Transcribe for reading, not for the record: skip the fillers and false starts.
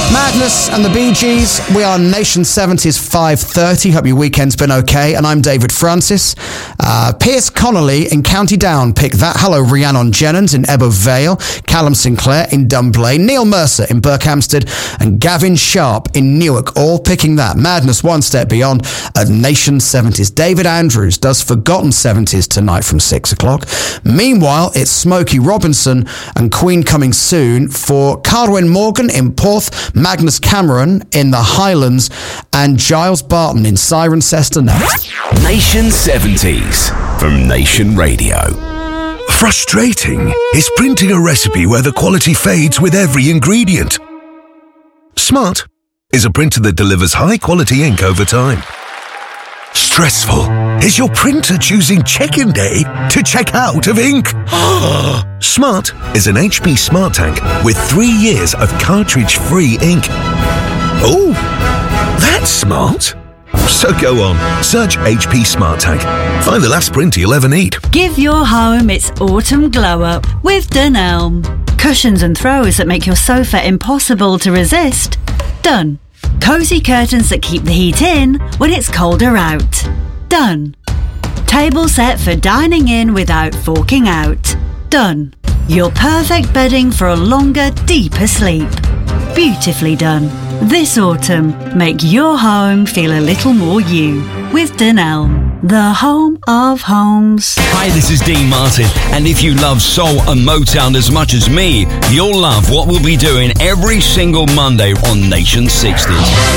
Madness and the Bee Gees. We are Nation 70s 5:30. Hope your weekend's been okay. And I'm David Francis. Pierce Connolly in County Down picked That Hello Rhiannon Jennings in Ebbw Vale, Callum Sinclair in Dunblane, Neil Mercer in Berkhamsted, and Gavin Sharp in Newark, all picking that. Madness one step beyond at Nation 70s. David Andrews does Forgotten 70s tonight from 6 o'clock. Meanwhile, it's Smokey Robinson and Queen coming soon for Carwyn Morgan in Porth, Magnus Cameron in the Highlands, and Giles Barton in Cirencester next. Nation 70s from Nation Radio. Frustrating is printing a recipe where the quality fades with every ingredient. Smart is a printer that delivers high-quality ink over time. Stressful is your printer choosing check-in day to check out of ink. Smart is an HP Smart Tank with 3 years of cartridge-free ink. Oh, that's smart. So go on, search HP Smart Tank. Find the last printer you'll ever need. Give your home its autumn glow-up with Dunelm. Cushions and throws that make your sofa impossible to resist. Done. Cosy curtains that keep the heat in when it's colder out. Done. Table set for dining in without forking out. Done. Your perfect bedding for a longer, deeper sleep. Beautifully done. This autumn, make your home feel a little more you with Dunelm, the home of homes. Hi, this is Dean Martin, and if you love soul and Motown as much as me, you'll love what we'll be doing every single Monday on Nation 60s.